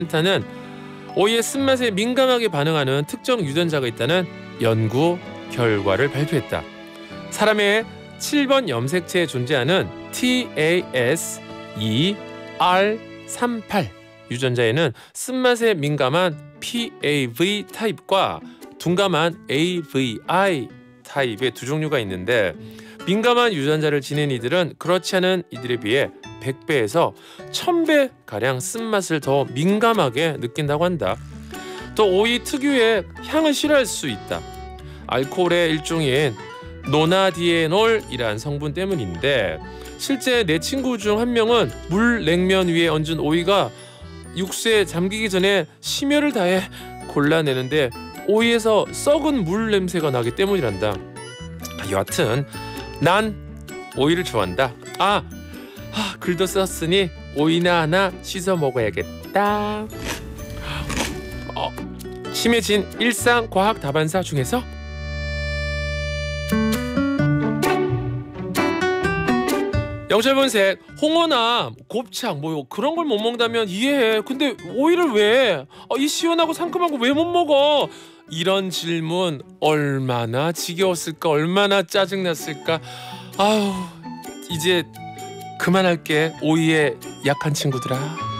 타는 오이의 쓴맛에 민감하게 반응하는 특정 유전자가 있다는 연구 결과를 발표했다. 사람의 7번 염색체에 존재하는 TAS2R38 유전자에는 쓴맛에 민감한 PAV 타입과 둔감한 AVI 타입의 두 종류가 있는데, 민감한 유전자를 지닌 이들은 그렇지 않은 이들에 비해 100배에서 1000배 가량 쓴맛을 더 민감하게 느낀다고 한다. 또 오이 특유의 향을 싫어할 수 있다. 알코올의 일종인 노나디에놀이란 성분 때문인데, 실제 내 친구 중 한 명은 물 냉면 위에 얹은 오이가 육수에 잠기기 전에 심혈을 다해 골라내는데 오이에서 썩은 물 냄새가 나기 때문이란다. 여하튼 난 오이를 좋아한다. 글도 썼으니 오이나 하나 씻어 먹어야겠다. 심해진 일상 과학 다반사 중에서 영철본색, 홍어나 곱창 뭐 그런 걸 못 먹는다면 이해해. 근데 오이를 왜? 이 시원하고 상큼한 거 왜 못 먹어? 이런 질문 얼마나 지겨웠을까, 얼마나 짜증났을까. 이제 그만할게, 오이의 약한 친구들아.